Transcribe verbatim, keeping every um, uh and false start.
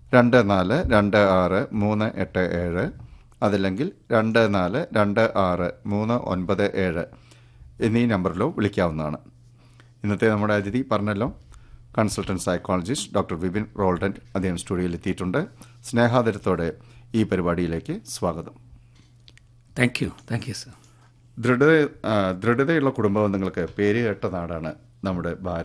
രണ്ട് നാല് രണ്ട് ആറ് മൂന്ന് എട്ട് ഏഴ്, അതല്ലെങ്കിൽ രണ്ട് നാല് രണ്ട് ആറ് മൂന്ന് ഒൻപത് ഏഴ് എന്നീ നമ്പറിലോ വിളിക്കാവുന്നതാണ്. ഇന്നത്തെ നമ്മുടെ അതിഥി പറഞ്ഞല്ലോ, consultant psychologist doctor Vipin Roldan. അദ്ദേഹം സ്റ്റുഡിയോയിൽ എത്തിയിട്ടുണ്ട്. സ്നേഹാദരത്തോടെ ഈ പരിപാടിയിലേക്ക് സ്വാഗതം. Thank you thank you sir. ദൃഢ ദൃഢതയുള്ള കുടുംബബന്ധങ്ങൾക്ക് പേര് കേട്ട നാടാണ് നമ്മുടെ ഭാരതം.